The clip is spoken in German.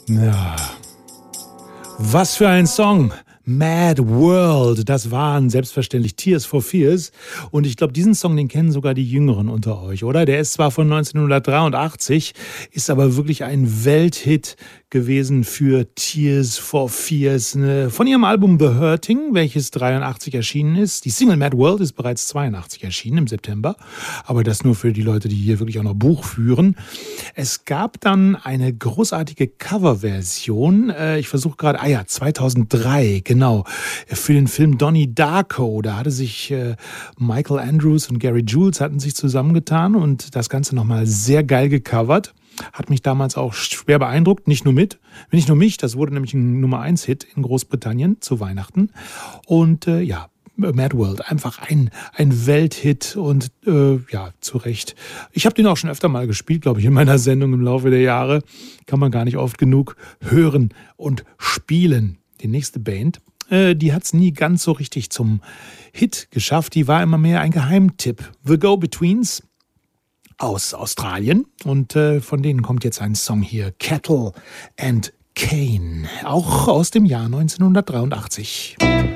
Ja, was für ein Song! Mad World, das waren selbstverständlich Tears for Fears. Und ich glaube, diesen Song, den kennen sogar die Jüngeren unter euch, oder? Der ist zwar von 1983, ist aber wirklich ein Welthit gewesen für Tears for Fears. Von ihrem Album The Hurting, welches 83 erschienen ist. Die Single Mad World ist bereits 82 erschienen im September. Aber das nur für die Leute, die hier wirklich auch noch Buch führen. Es gab dann eine großartige Coverversion. Ich versuche gerade, 2003, genau, für den Film Donnie Darko. Da hatte sich Michael Andrews und Gary Jules hatten sich zusammengetan und das Ganze nochmal sehr geil gecovert. Hat mich damals auch schwer beeindruckt, nicht nur mich, das wurde nämlich ein Nummer-1-Hit in Großbritannien zu Weihnachten. Und Mad World, einfach ein Welthit und zu Recht. Ich habe den auch schon öfter mal gespielt, glaube ich, in meiner Sendung im Laufe der Jahre. Kann man gar nicht oft genug hören und spielen. Die nächste Band, die hat es nie ganz so richtig zum Hit geschafft. Die war immer mehr ein Geheimtipp. The Go-Betweens aus Australien. Und von denen kommt jetzt ein Song hier, Cattle and Cane, auch aus dem Jahr 1983.